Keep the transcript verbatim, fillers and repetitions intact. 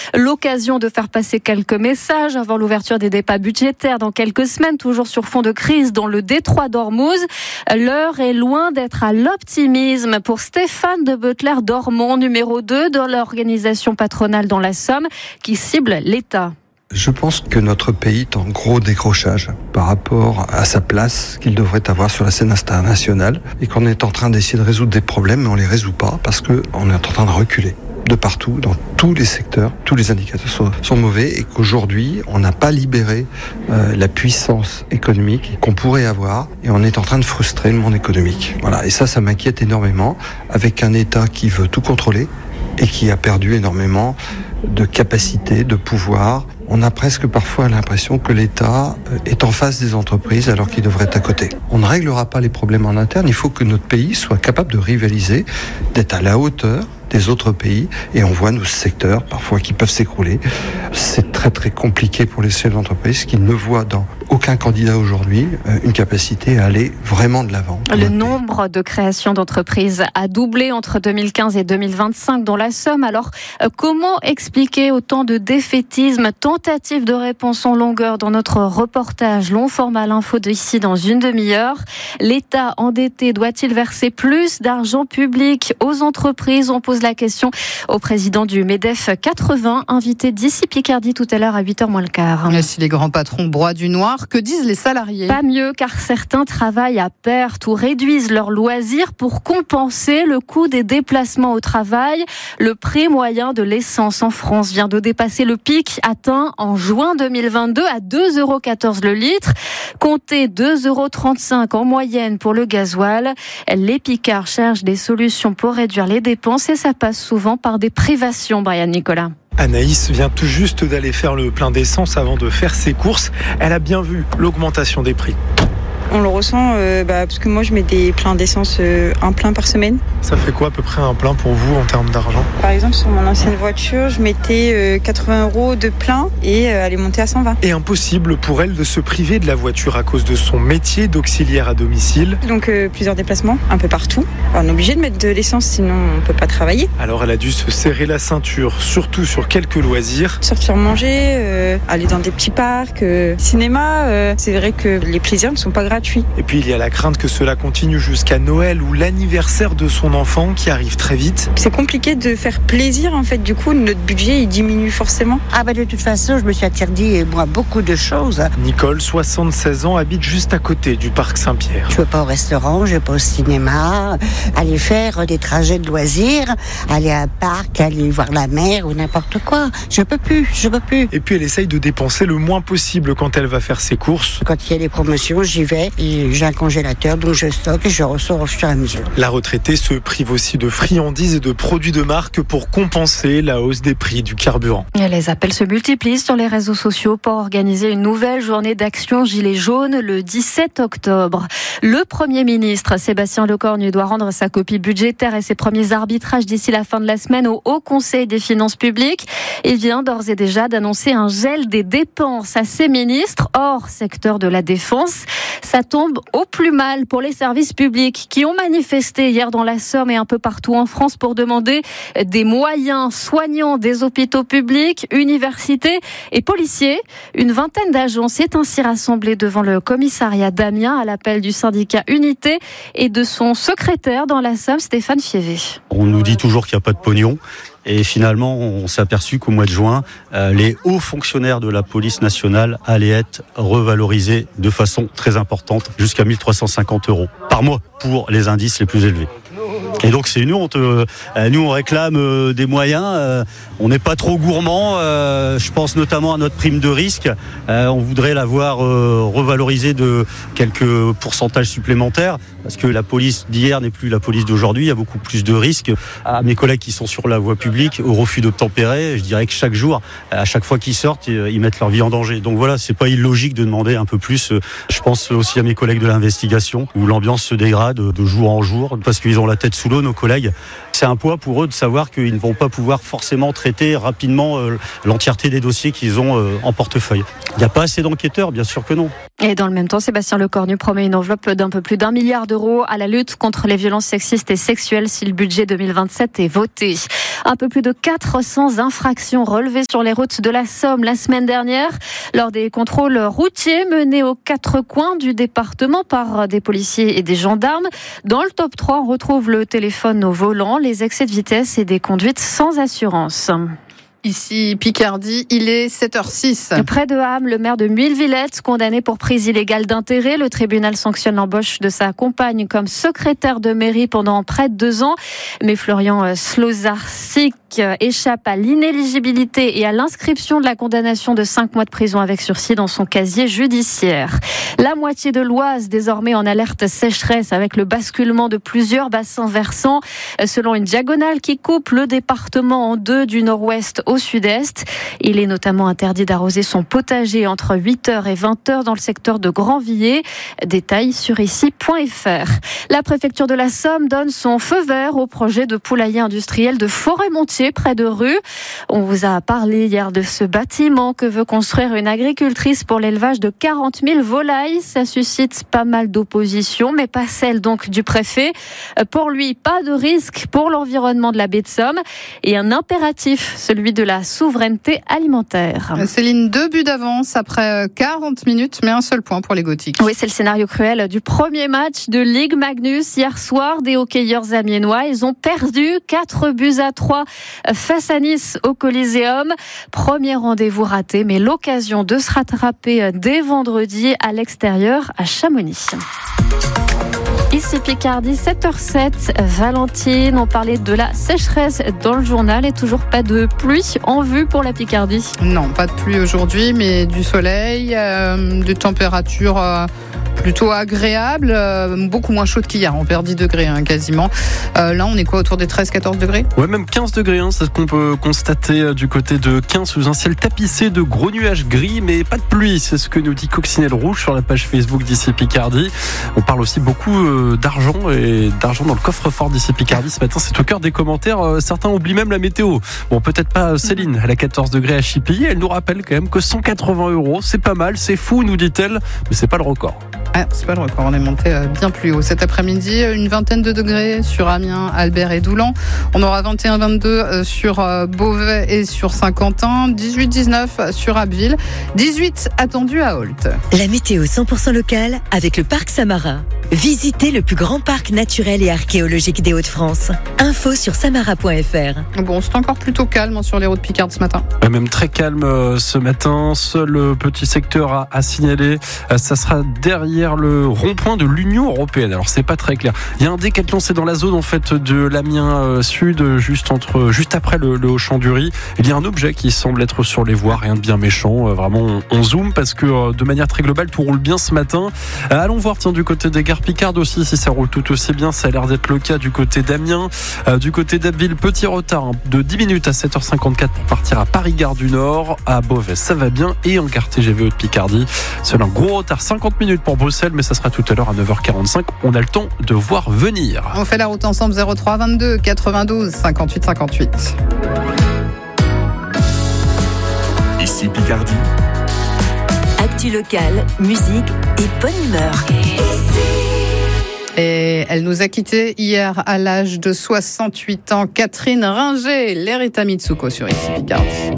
L'occasion de faire passer quelques messages avant l'ouverture des débats budgétaires dans quelques semaines, toujours sur fond de crise dans le détroit d'Ormuz. L'heure est loin d'être à l'optimisme pour Stéphane de Beutler-Dormont, numéro deux de l'organisation patronale dans la Somme, qui cible l'État. Je pense que notre pays est en gros décrochage par rapport à sa place qu'il devrait avoir sur la scène internationale et qu'on est en train d'essayer de résoudre des problèmes, mais on les résout pas parce qu'on est en train de reculer de partout, dans tous les secteurs. Tous les indicateurs sont, sont mauvais et qu'aujourd'hui, on n'a pas libéré euh, la puissance économique qu'on pourrait avoir et on est en train de frustrer le monde économique. Voilà. Et ça, ça m'inquiète énormément avec un État qui veut tout contrôler et qui a perdu énormément de capacité, de pouvoir. On a presque parfois l'impression que l'État est en face des entreprises alors qu'il devrait être à côté. On ne réglera pas les problèmes en interne, il faut que notre pays soit capable de rivaliser, d'être à la hauteur des autres pays, et on voit nos secteurs parfois qui peuvent s'écrouler. C'est très très compliqué pour les chefs d'entreprise qui ne voient dans aucun candidat aujourd'hui une capacité à aller vraiment de l'avant. Le nombre de créations d'entreprises a doublé entre deux mille quinze et deux mille vingt-cinq dans la Somme. Alors, comment expliquer autant de défaitisme? Tentative de réponse en longueur dans notre reportage long format l'info d'ici dans une demi-heure. L'État endetté doit-il verser plus d'argent public aux entreprises? On pose la question au président du MEDEF quatre-vingts, invité d'ici Picardie tout à l'heure à huit heures moins le quart. Et si les grands patrons broient du noir, que disent les salariés? Pas mieux, car certains travaillent à perte ou réduisent leurs loisirs pour compenser le coût des déplacements au travail. Le prix moyen de l'essence en France vient de dépasser le pic atteint en juin deux mille vingt-deux à deux euros quatorze le litre. Comptez deux euros trente-cinq en moyenne pour le gasoil. Les Picards cherchent des solutions pour réduire les dépenses et ça passe souvent par des privations, Brian Nicolas. Anaïs vient tout juste d'aller faire le plein d'essence avant de faire ses courses. Elle a bien vu l'augmentation des prix. On le ressent euh, bah, parce que moi je mets des pleins d'essence, euh, un plein par semaine. Ça fait quoi à peu près un plein pour vous en termes d'argent? Par exemple sur mon ancienne voiture, je mettais euh, quatre-vingts euros de plein et euh, elle est montée à cent vingt. Et impossible pour elle de se priver de la voiture à cause de son métier d'auxiliaire à domicile. Donc euh, plusieurs déplacements, un peu partout. Alors, on est obligé de mettre de l'essence sinon on ne peut pas travailler. Alors elle a dû se serrer la ceinture, surtout sur quelques loisirs. Sortir manger, euh, aller dans des petits parcs, euh, cinéma, euh, c'est vrai que les plaisirs ne sont pas gratuits. Et puis il y a la crainte que cela continue jusqu'à Noël ou l'anniversaire de son enfant qui arrive très vite. C'est compliqué de faire plaisir en fait, du coup notre budget il diminue forcément. Ah bah de toute façon je me suis interdit moi beaucoup de choses. Nicole, soixante-seize ans, habite juste à côté du parc Saint-Pierre. Je ne vais pas au restaurant, je ne vais pas au cinéma, aller faire des trajets de loisirs, aller à un parc, aller voir la mer ou n'importe quoi. Je peux plus, je peux plus. Et puis elle essaye de dépenser le moins possible quand elle va faire ses courses. Quand il y a des promotions, j'y vais. Et j'ai un congélateur, donc je stocke et je ressors au fur et à mesure. La retraitée se prive aussi de friandises et de produits de marque pour compenser la hausse des prix du carburant. Et les appels se multiplient sur les réseaux sociaux pour organiser une nouvelle journée d'action Gilets jaunes le dix-sept octobre. Le Premier ministre Sébastien Lecornu doit rendre sa copie budgétaire et ses premiers arbitrages d'ici la fin de la semaine au Haut Conseil des finances publiques. Il vient d'ores et déjà d'annoncer un gel des dépenses à ses ministres hors secteur de la défense. Ça tombe au plus mal pour les services publics qui ont manifesté hier dans la Somme et un peu partout en France pour demander des moyens soignants des hôpitaux publics, universités et policiers. Une vingtaine d'agents s'est ainsi rassemblée devant le commissariat d'Amiens à l'appel du syndicat Unité et de son secrétaire dans la Somme, Stéphane Fievé. On nous dit toujours qu'il n'y a pas de pognon. Et finalement, on s'est aperçu qu'au mois de juin, euh, les hauts fonctionnaires de la police nationale allaient être revalorisés de façon très importante, jusqu'à mille trois cent cinquante euros par mois pour les indices les plus élevés. Et donc c'est une honte. Euh, nous on réclame euh, des moyens. Euh, on n'est pas trop gourmand. Euh, je pense notamment à notre prime de risque. Euh, on voudrait la voir euh, revalorisée de quelques pourcentages supplémentaires parce que la police d'hier n'est plus la police d'aujourd'hui. Il y a beaucoup plus de risques. À mes collègues qui sont sur la voie publique, au refus d'obtempérer, je dirais que chaque jour, à chaque fois qu'ils sortent, ils mettent leur vie en danger. Donc voilà, c'est pas illogique de demander un peu plus. Je pense aussi à mes collègues de l'investigation où l'ambiance se dégrade de jour en jour parce qu'ils ont la tête sous l'eau, nos collègues. C'est un poids pour eux de savoir qu'ils ne vont pas pouvoir forcément traiter rapidement l'entièreté des dossiers qu'ils ont en portefeuille. Il n'y a pas assez d'enquêteurs, bien sûr que non. Et dans le même temps, Sébastien Lecornu promet une enveloppe d'un peu plus d'un milliard d'euros à la lutte contre les violences sexistes et sexuelles si le budget deux mille vingt-sept est voté. Un peu plus de quatre cents infractions relevées sur les routes de la Somme la semaine dernière lors des contrôles routiers menés aux quatre coins du département par des policiers et des gendarmes. Dans le top trois, on retrouve le téléphone au volant, les excès de vitesse et des conduites sans assurance. Ici, Picardie, il est sept heures six. Près de Ham, le maire de Muille-Villette, condamné pour prise illégale d'intérêt. Le tribunal sanctionne l'embauche de sa compagne comme secrétaire de mairie pendant près de deux ans. Mais Florian Slozarczyk échappe à l'inéligibilité et à l'inscription de la condamnation de cinq mois de prison avec sursis dans son casier judiciaire. La moitié de l'Oise, désormais en alerte sécheresse avec le basculement de plusieurs bassins versants selon une diagonale qui coupe le département en deux du nord-ouest au sud-est. Il est notamment interdit d'arroser son potager entre huit heures et vingt heures dans le secteur de Grandvilliers. Détails sur ici point f r. La préfecture de la Somme donne son feu vert au projet de poulailler industriel de Forêt-Montier près de Rue. On vous a parlé hier de ce bâtiment que veut construire une agricultrice pour l'élevage de quarante mille volailles. Ça suscite pas mal d'opposition, mais pas celle donc du préfet. Pour lui, pas de risque pour l'environnement de la baie de Somme et un impératif, celui de la souveraineté alimentaire. Céline, deux buts d'avance après quarante minutes, mais un seul point pour les Gothiques. Oui, c'est le scénario cruel du premier match de Ligue Magnus hier soir des hockeyeurs amiénois. Ils ont perdu quatre buts à trois face à Nice au Coliseum. Premier rendez-vous raté, mais l'occasion de se rattraper dès vendredi à l'extérieur à Chamonix. Ici Picardie, sept heures sept. Valentine, on parlait de la sécheresse dans le journal et toujours pas de pluie en vue pour la Picardie. Non, pas de pluie aujourd'hui, mais du soleil, euh, des températures euh, plutôt agréables, euh, beaucoup moins chaudes qu'hier. On perd dix degrés hein, quasiment. Euh, là, on est quoi, autour des treize à quatorze degrés ? Ouais, même quinze degrés, hein, c'est ce qu'on peut constater euh, du côté de quinze sous un ciel tapissé de gros nuages gris, mais pas de pluie. C'est ce que nous dit Coccinelle Rouge sur la page Facebook d'Ici Picardie. On parle aussi beaucoup euh, d'argent et d'argent dans le coffre-fort d'Ici Picardie ce matin. C'est au cœur des commentaires. Euh, certains oublient même la météo. Bon, peut-être pas Céline, elle a quatorze degrés à Chipilly. Elle nous rappelle quand même que cent quatre-vingts euros, c'est pas mal, c'est fou, nous dit-elle, mais c'est pas le record. Ah, c'est pas le record, on est monté bien plus haut. Cet après-midi, une vingtaine de degrés sur Amiens, Albert et Doulan. On aura vingt et un vingt-deux sur Beauvais et sur Saint-Quentin, dix-huit dix-neuf sur Abbeville, dix-huit attendu à Holt. La météo cent pour cent locale avec le parc Samara. Visitez le plus grand parc naturel et archéologique des Hauts-de-France. Info sur samara point f r. Bon, c'est encore plutôt calme sur les routes Picarde ce matin. Même très calme ce matin. Seul petit secteur à, à signaler, ça sera derrière le rond-point de l'Union européenne. Alors c'est pas très clair. Il y a un décathlon, c'est dans la zone en fait de l'Amiens Sud, juste entre, juste après le, le Auchan-du-Riz. Il y a un objet qui semble être sur les voies, rien de bien méchant. Vraiment, on, on zoome parce que de manière très globale, tout roule bien ce matin. Allons voir, tiens, du côté des gares Picarde aussi, si ça roule tout aussi bien. Ça a l'air d'être le cas du côté d'Amiens. Euh, du côté d'Abbeville, petit retard hein, de dix minutes à sept heures cinquante-quatre pour partir à Paris-Gare du Nord. À Beauvais, ça va bien. Et en gare T G V Haute Picardie, c'est un gros retard, cinquante minutes pour Bruxelles, mais ça sera tout à l'heure à neuf heures quarante-cinq. On a le temps de voir venir. On fait la route ensemble, zéro trois vingt-deux quatre-vingt-douze cinquante-huit cinquante-huit. Ici Picardie. Actu local, musique et bonne humeur. Et elle nous a quittés hier à l'âge de soixante-huit ans. Catherine Ringer, l'Erita Mitsuko sur Ici Picardie.